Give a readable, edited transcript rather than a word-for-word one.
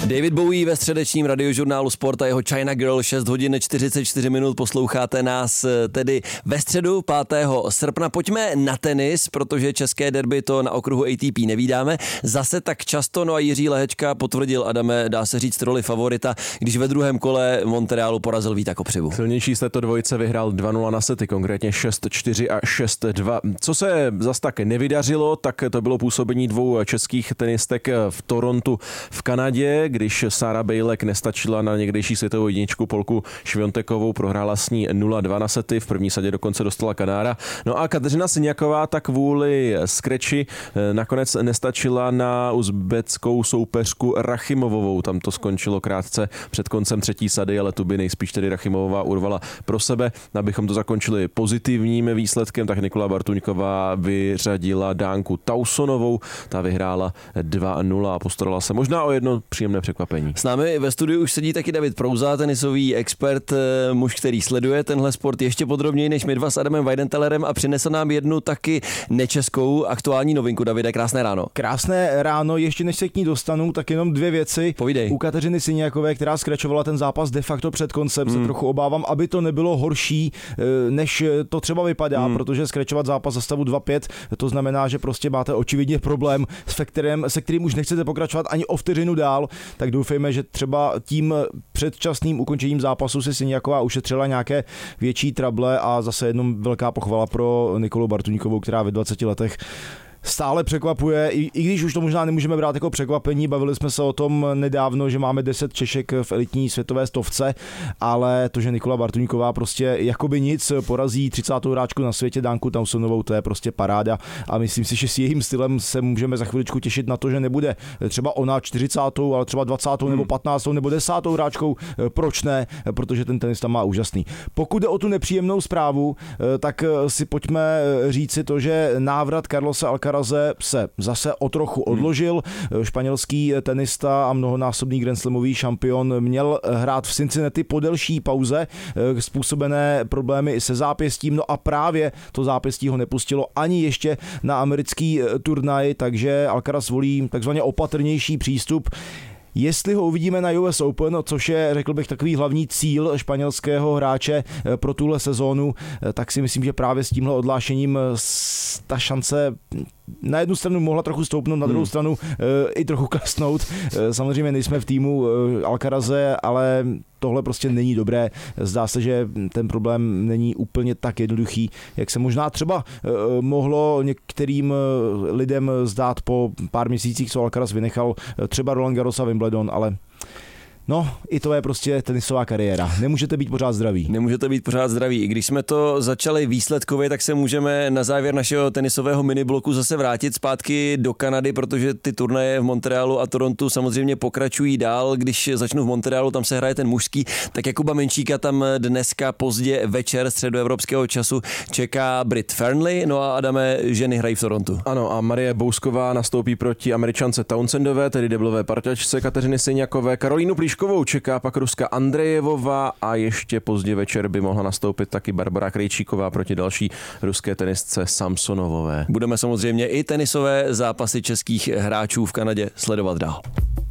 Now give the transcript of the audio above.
David Bowie ve středečním radiožurnálu Sport a jeho China Girl, 6 hodin 44 minut, posloucháte nás tedy ve středu 5. srpna. Pojďme na tenis, protože české derby to na okruhu ATP nevídáme zase tak často, no a Jiří Lehečka potvrdil, Adame, dá se říct, roli favorita, když ve druhém kole Montrealu porazil Víta Kopřivu. Silnější z této dvojice vyhrál 2-0 na sety, konkrétně 6-4 a 6-2. Co se zas tak nevydařilo, tak to bylo působení dvou českých tenistek v Torontu v Kanadě, když Sára Bejlek nestačila na někdejší světovou jedničku Polku Šviontekovou, prohrála s ní 0-2 na sety, v první sadě dokonce dostala Kanára. No a Kateřina Siniaková tak kvůli skreči nakonec nestačila na uzbeckou soupeřku Rachimovovou. Tam to skončilo krátce před koncem třetí sady, ale tu by nejspíš tedy Rachimovová urvala pro sebe. Abychom to zakončili pozitivním výsledkem, tak Nikola Bartuňková vyřadila Dánku Tausonovou. Ta vyhrála 2-0 a postarala se možná o jedno příjemné překvapení. S námi ve studiu už sedí taky David Prouza, tenisový expert, muž, který sleduje tenhle sport ještě podrobněji než my dva s Adamem Weidentellerem a přinesl nám jednu taky nečeskou aktuální novinku. Davide, krásné ráno. Krásné ráno, ještě než se k ní dostanu, tak jenom dvě věci. Povídej. U Kateřiny Siniakové, která skračovala ten zápas de facto před koncem, se trochu obávám, aby to nebylo horší, než to třeba vypadá, protože skračovat zápas za stavu 2-5, to znamená, že prostě máte očividně problém, se kterým už nechcete pokračovat ani o vteřinu dál, tak doufejme, že třeba tím předčasným ukončením zápasu si Siniaková ušetřila nějaké větší trable a zase jenom velká pochvala pro Nikolu Bartuňkovou, která ve 20 letech stále překvapuje, i když už to možná nemůžeme brát jako překvapení, bavili jsme se o tom nedávno, že máme 10 Češek v elitní světové stovce, ale to, že Nikola Bartuňková prostě jakoby nic porazí 30. hráčku na světě Dánku Tausonovou, to je prostě paráda a myslím si, že s jejím stylem se můžeme za chviličku těšit na to, že nebude třeba ona 40., ale třeba 20. nebo 15. nebo 10. hráčkou, proč ne, protože ten tenista má úžasný. Pokud jde o tu nepříjemnou zprávu, tak si pojďme říci to, že návrat Carlose Alcaraze se zase o trochu odložil. Španělský tenista a mnohonásobný grandslamový šampion měl hrát v Cincinnati po delší pauze, způsobené problémy se zápěstím, no a právě to zápěstí ho nepustilo ani ještě na americký turnaj, takže Alcaraz volí takzvaně opatrnější přístup. Jestli ho uvidíme na US Open, což je, řekl bych, takový hlavní cíl španělského hráče pro tuhle sezónu, tak si myslím, že právě s tímhle odhlášením ta šance na jednu stranu mohla trochu stoupnout, na druhou stranu i trochu klesnout. Samozřejmě nejsme v týmu Alcaraze, ale tohle prostě není dobré. Zdá se, že ten problém není úplně tak jednoduchý, jak se možná třeba mohlo některým lidem zdát po pár měsících, co Alcaraz vynechal třeba Roland Garros a Wimbledon, ale no, i to je prostě tenisová kariéra. Nemůžete být pořád zdraví. Nemůžete být pořád zdraví. I když jsme to začali výsledkově, tak se můžeme na závěr našeho tenisového minibloku zase vrátit zpátky do Kanady, protože ty turnaje v Montrealu a Torontu samozřejmě pokračují dál. Když začnu v Montrealu, tam se hraje ten mužský, tak Jakuba Menčíka tam dneska pozdě večer středoevropského času čeká Brit Fearnley, no a Adame, ženy hrají v Torontu. Ano, a Marie Bousková nastoupí proti Američance Townsendové, tedy deblové parťačce Kateřiny Siniakové. Karolínu Plíškovou čeká pak Ruska Andrejevová a ještě pozdě večer by mohla nastoupit taky Barbara Krejčíková proti další ruské tenistce Samsonovové. Budeme samozřejmě i tenisové zápasy českých hráčů v Kanadě sledovat dál.